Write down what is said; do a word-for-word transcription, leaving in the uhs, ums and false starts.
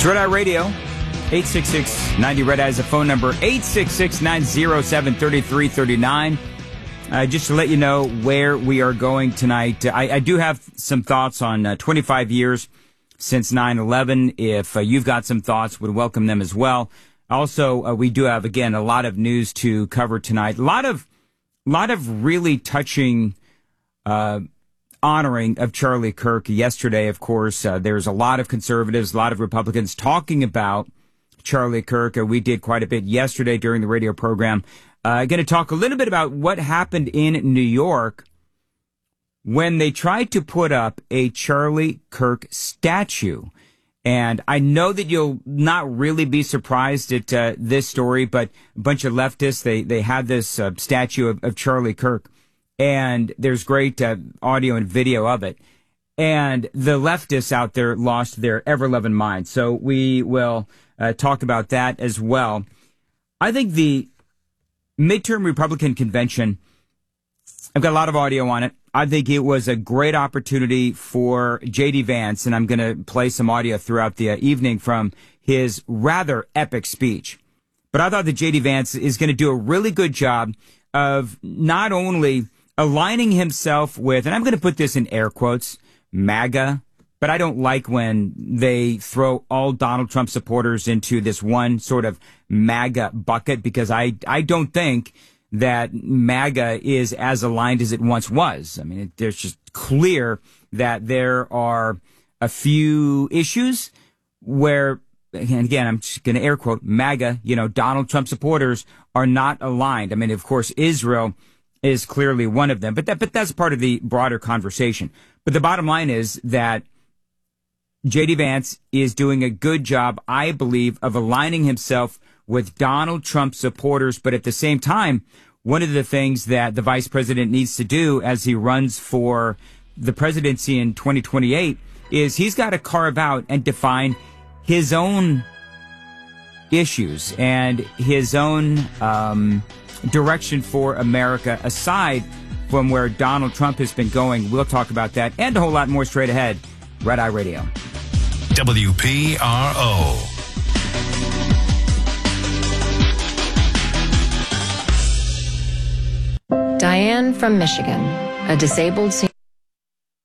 Red Eye Radio, eight six six ninety Red Eye is the phone number, eight six six, nine zero seven, three three three nine. Uh, just to let you know where we are going tonight, I, I do have some thoughts on uh, twenty-five years since nine eleven. If uh, you've got some thoughts, would welcome them as well. Also, uh, we do have, again, a lot of news to cover tonight. A lot of, lot of really touching uh honoring of Charlie Kirk yesterday. Of course, uh, there's a lot of conservatives, a lot of Republicans talking about Charlie Kirk. Uh, we did quite a bit yesterday during the radio program. Uh, going to talk a little bit about what happened in New York when they tried to put up a Charlie Kirk statue. And I know that you'll not really be surprised at uh, this story, but a bunch of leftists, they, they had this uh, statue of, of Charlie Kirk. And there's great uh, audio and video of it. And the leftists out there lost their ever-loving mind. So we will uh, talk about that as well. I think the midterm Republican convention, I've got a lot of audio on it. I think it was a great opportunity for J D. Vance, and I'm going to play some audio throughout the uh, evening from his rather epic speech. But I thought that J D. Vance is going to do a really good job of not only aligning himself with, and I'm going to put this in air quotes, MAGA, but I don't like when they throw all Donald Trump supporters into this one sort of MAGA bucket, because I, I don't think that MAGA is as aligned as it once was. I mean, it, there's just clear that there are a few issues where, and again, I'm just going to air quote, MAGA, you know, Donald Trump supporters are not aligned. I mean, of course, Israel is clearly one of them, but that, but that's part of the broader conversation. But the bottom line is that J D. Vance is doing a good job, I believe, of aligning himself with Donald Trump supporters. But at the same time, one of the things that the vice president needs to do as he runs for the presidency in twenty twenty-eight is he's got to carve out and define his own issues and his own um direction for America, aside from where Donald Trump has been going. We'll talk about that and a whole lot more straight ahead. Red Eye Radio. W P R O. Diane from Michigan, a disabled senior.